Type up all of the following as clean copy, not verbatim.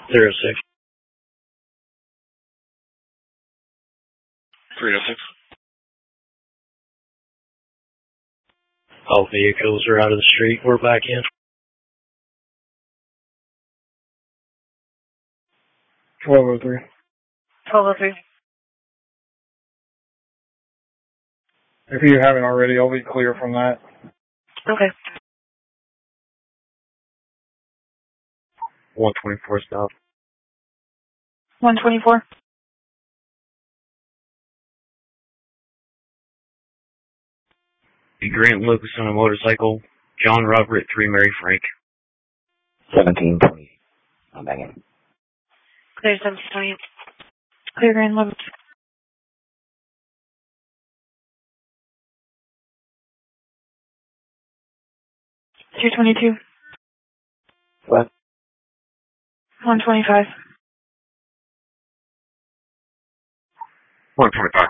06. 306. All vehicles are out of the street. We're back in. 1203. 1203. If you haven't already, I'll be clear from that. Okay. 124 stop. 124. Grant Lucas on a motorcycle. John Robert 3 Mary Frank. 1720. I'm back in. Clear 1720. Clear Grand Lucas. Two 22. What? 125. 125.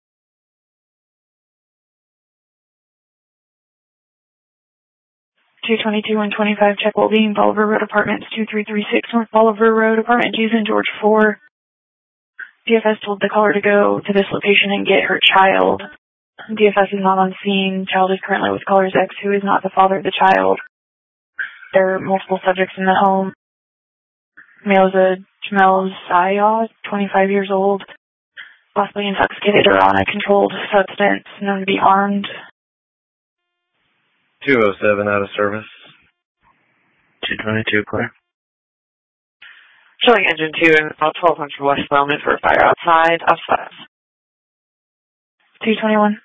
222, 125, check well-being, Bolivar Road Apartments, 2336 North Bolivar Road, Apartment G's in George 4. DFS told the caller to go to this location and get her child. DFS is not on scene. Child is currently with caller's ex, who is not the father of the child. There are multiple subjects in the home. Male is a Jamel Zayah, 25 years old, possibly intoxicated or on a controlled substance, known to be armed. 207 out of service. 222 clear. Showing engine 2 and 1200 West Bowman for a fire outside. Outside. 221.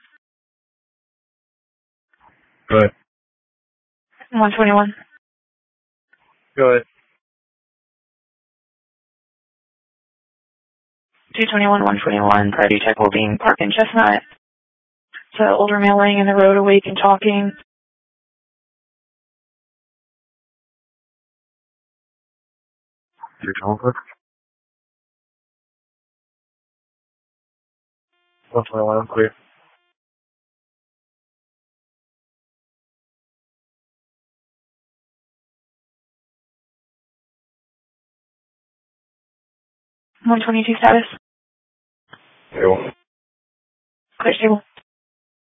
Go ahead. 121. Go ahead. 221, 121, priority check will being Park and Chestnut. It's an older male laying in the road awake and talking. Your telephone? 121 clear. $122 status. Stable. Clear stable.